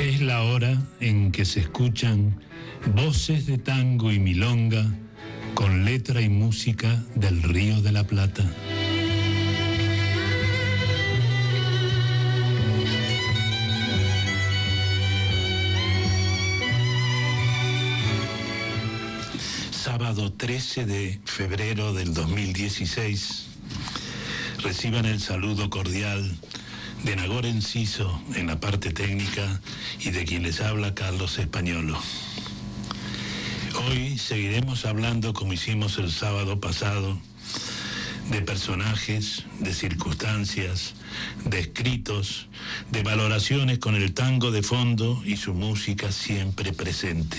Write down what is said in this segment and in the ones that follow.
Es la hora en que se escuchan voces de tango y milonga con letra y música del Río de la Plata. Sábado 13 de febrero del 2016. Reciban el saludo cordial de Nagor Enciso en la parte técnica y de quien les habla Carlos Españolo. Hoy seguiremos hablando, como hicimos el sábado pasado, de personajes, de circunstancias, de escritos, de valoraciones con el tango de fondo y su música siempre presente.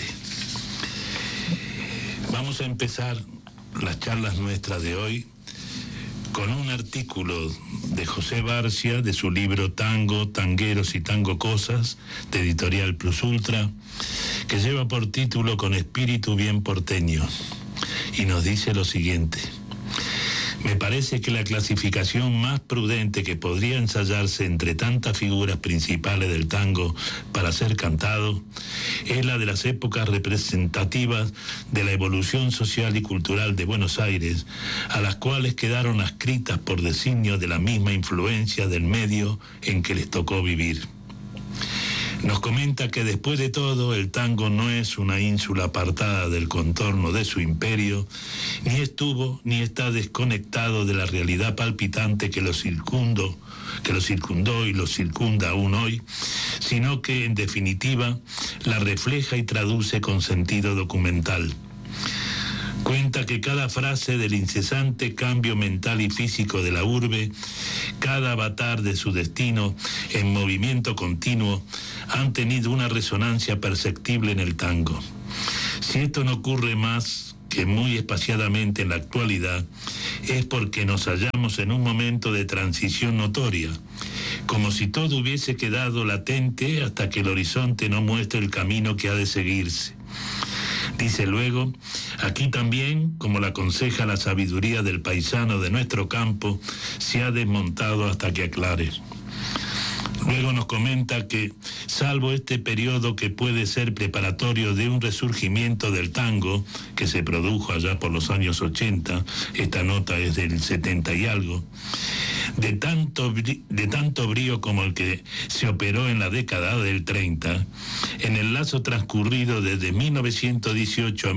Vamos a empezar las charlas nuestras de hoy con un artículo de José Barcia, de su libro Tango, Tangueros y Tango Cosas, de Editorial Plus Ultra, que lleva por título Con espíritu bien porteño, y nos dice lo siguiente: me parece que la clasificación más prudente que podría ensayarse entre tantas figuras principales del tango para ser cantado es la de las épocas representativas de la evolución social y cultural de Buenos Aires, a las cuales quedaron adscritas por designio de la misma influencia del medio en que les tocó vivir. Nos comenta que después de todo el tango no es una ínsula apartada del contorno de su imperio, ni estuvo ni está desconectado de la realidad palpitante que lo circundó y lo circunda aún hoy, sino que en definitiva la refleja y traduce con sentido documental. Cuenta que cada frase del incesante cambio mental y físico de la urbe, cada avatar de su destino en movimiento continuo, han tenido una resonancia perceptible en el tango. Si esto no ocurre más que muy espaciadamente en la actualidad, es porque nos hallamos en un momento de transición notoria, como si todo hubiese quedado latente hasta que el horizonte no muestre el camino que ha de seguirse. Dice luego, aquí también, como la aconseja la sabiduría del paisano de nuestro campo, se ha desmontado hasta que aclare. Luego nos comenta que, salvo este periodo que puede ser preparatorio de un resurgimiento del tango, que se produjo allá por los años 80, esta nota es del 70 y algo, de tanto brío como el que se operó en la década del 30, en el lazo transcurrido desde 1918 a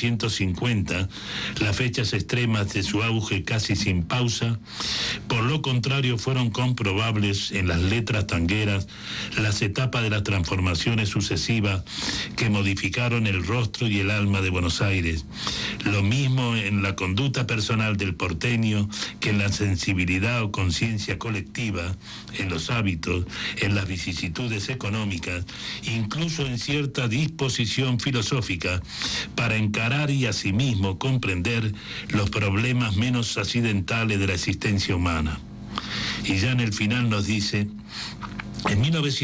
1950, las fechas extremas de su auge casi sin pausa, por lo contrario fueron comprobables en las letras tangueras las etapas de las transformaciones sucesivas que modificaron el rostro y el alma de Buenos Aires. Lo mismo en la conducta personal del porteño que en la sensibilidad o conciencia colectiva, en los hábitos, en las vicisitudes económicas, incluso en cierta disposición filosófica para encarar y asimismo comprender los problemas menos accidentales de la existencia humana. Y ya en el final nos dice: en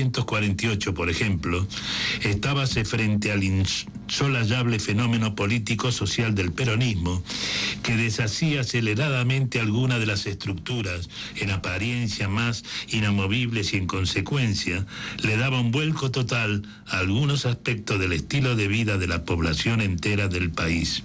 1948, por ejemplo, estábase frente al insolayable fenómeno político-social del peronismo, que deshacía aceleradamente algunas de las estructuras, en apariencia más inamovibles y en consecuencia, le daba un vuelco total a algunos aspectos del estilo de vida de la población entera del país.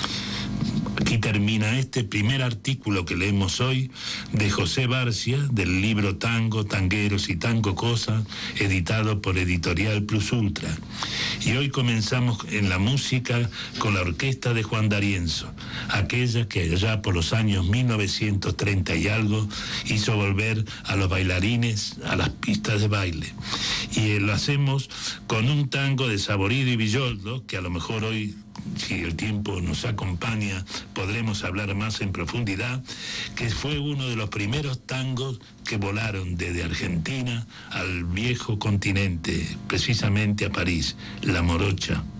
Aquí termina este primer artículo que leemos hoy de José Barcia, del libro Tango, Tangueros y Tango Cosas, editado por Editorial Plus Ultra. Y hoy comenzamos en la música con la orquesta de Juan D'Arienzo, aquella que allá por los años 1930 y algo hizo volver a los bailarines a las pistas de baile. Y lo hacemos con un tango de Saborido y Villoldo, que a lo mejor hoy, si el tiempo nos acompaña, podremos hablar más en profundidad, que fue uno de los primeros tangos que volaron desde Argentina al viejo continente, precisamente a París, La Morocha.